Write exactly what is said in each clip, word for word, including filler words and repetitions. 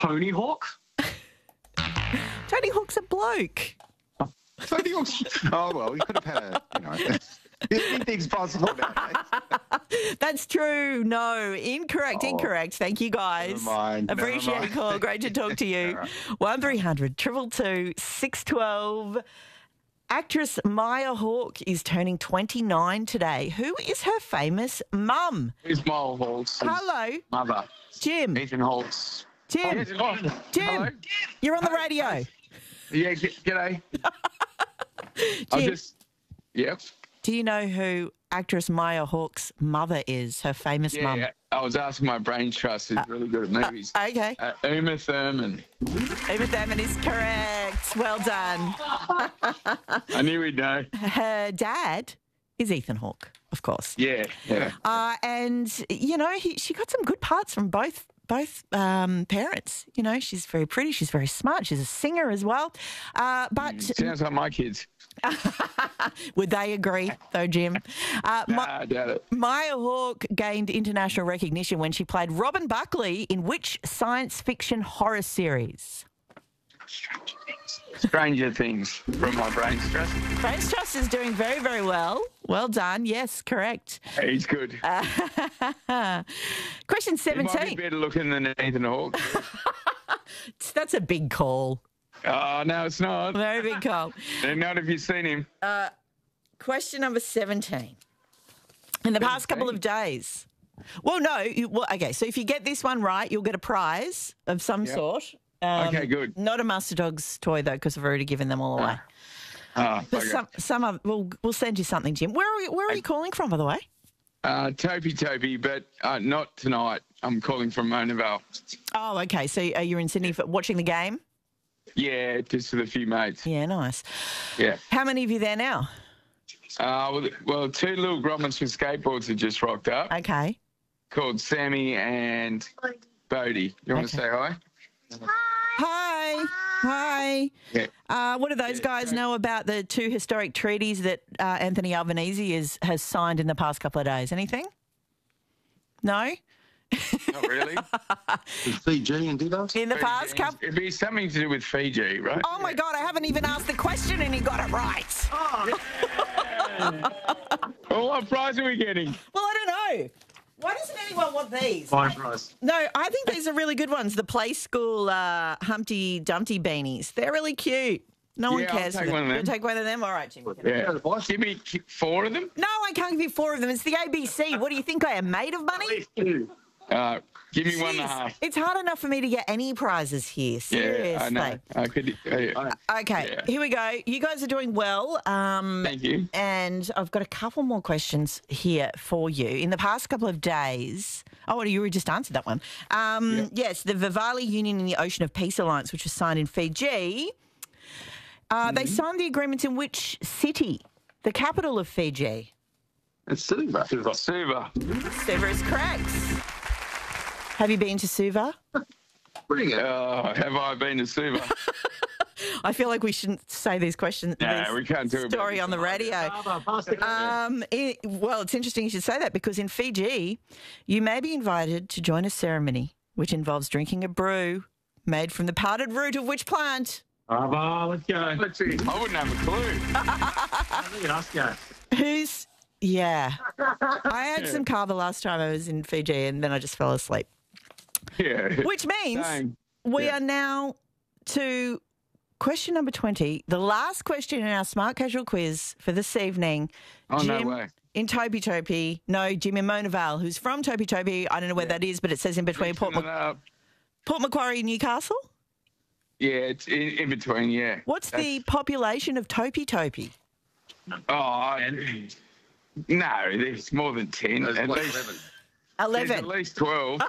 Tony Hawk? Tony Hawk's a bloke. Tony Hawk's... Oh, well, he could have had a, you know... Anything's possible nowadays. That's true. No, incorrect, Oh, incorrect. Thank you, guys. never mind, never Appreciate your mind. call. Great to talk to you. All right. One three hundred two two two six one two. Actress Maya Hawke is turning twenty-nine today. Who is her famous mum? Who's Mile Hawke's Hello, mother? Jim. Ethan Hawke's. Jim. Oh, Jim. hello? You're on the radio. Yeah, g- g'day. I Jim, just, yep. do you know who actress Maya Hawke's mother is? Her famous Yeah, mum. yeah, I was asking my brain trust. Who's really good at movies. Okay. Uh, Uma Thurman. Uma Thurman is correct. Well done. I knew we'd know. Her dad is Ethan Hawke, of course. Yeah, yeah. Uh, and, you know, he, she got some good parts from both both um, parents. You know, she's very pretty. She's very smart. She's a singer as well. Uh, but Sounds like my kids. would they agree, though, Jim? Uh, Nah, Ma- I doubt it. Maya Hawke gained international recognition when she played Robin Buckley in which science fiction horror series? Stranger Things from my brain stress. Brains Trust is doing very, very well. Well done. Yes, correct. He's good. Question He might be seventeen. better looking than Ethan Hawke. That's a big call. Oh, no, it's not. Very big call. And not if you've seen him. Question number seventeen. In the past couple of days. Well, no. You, well, okay, so if you get this one right, you'll get a prize of some Yep. sort. Um, Okay, good. Not a Master Dogs toy, though, because I've already given them all away. Oh, But okay. some, some of, we'll, we'll send you something, Jim. Where are, you, where are you calling from, by the way? Uh, Topi Topi, but uh, not tonight. I'm calling from Mona Vale. Oh, okay. So uh, you're in Sydney for watching the game? Yeah, just with a few mates. Yeah, nice. Yeah. How many of you there now? Uh, well, well, two little grommets with skateboards have just rocked up, Okay. called Sammy and Bodie. You want Okay. to say hi? Hi. Hi. Yeah. Uh, what do those guys know about the two historic treaties that uh, Anthony Albanese is, has signed in the past couple of days? Anything? No? Not really. Fiji and do those? In the past couple... It'd be something to do with Fiji, right? Oh, my God, I haven't even asked the question and he got it right. Well, what prize are we getting? Well, I don't know. Why doesn't anyone want these? Fine price. No, I think these are really good ones. The Play School uh, Humpty Dumpty beanies. They're really cute. No one Yeah, I'll cares take for them. one of them. You'll take one of them? All right, Jim. Yeah. Give me four of them. No, I can't give you four of them. It's the A B C. What do you think I am, made of money? Uh, give me one and a Jeez, half. it's hard enough for me to get any prizes here. Seriously. Yeah, I know. I could. Uh, Okay, Yeah. here we go. You guys are doing well. Um, Thank you. And I've got a couple more questions here for you. In the past couple of days, oh, you already just answered that one. Um, Yeah. Yes, the Vivali Union in the Ocean of Peace Alliance, which was signed in Fiji, uh, Mm-hmm. they signed the agreement in which city? The capital of Fiji. It's Suva. Suva. Suva is correct. Have you been to Suva? Bring it. Oh, have I been to Suva? I feel like we shouldn't say these questions. No, this we can't do it. story on the radio. Um, it, well, it's interesting you should say that because in Fiji, you may be invited to join a ceremony which involves drinking a brew made from the powdered root of which plant? Bravo, let's go. Let's see. I wouldn't have a clue. Look at us go. Who's, yeah. I had some kava last time I was in Fiji and then I just fell asleep. Yeah. Which means Dang. we Yeah. are now to question number twenty, the last question in our Smart Casual quiz for this evening. Oh, no Jim way. in Topi Topi. No, Jim in Mona Vale, who's from Topi Topi. I don't know where that is, but it says in between Port, Mixing it Mac- up. Port Macquarie and Newcastle. Yeah, it's in, in between, yeah. What's the population of Topi Topi? Oh, I- no, there's more than ten. There's At like least, eleven. there's at eleven. least twelve.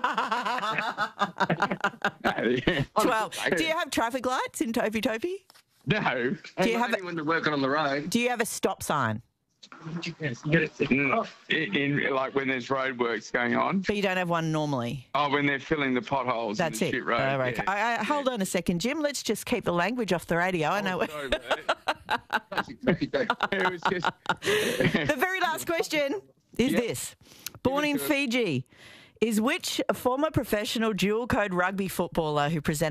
No, twelve. Do you have traffic lights in Topi Topi? No. Do you have a, When they're working on the road. do you have a stop sign? Yes, get it. Mm, In, in, like when there's roadworks going on. But you don't have one normally. Oh, when they're filling the potholes That's in the it. shit road. Oh, right. yeah. I, I, hold on a second, Jim. Let's just keep the language off the radio. I know. Oh, sorry, mate. That's It was just... The very last question is Yep. this. Born Give it in to us. Fiji is which former professional dual code rugby footballer who presented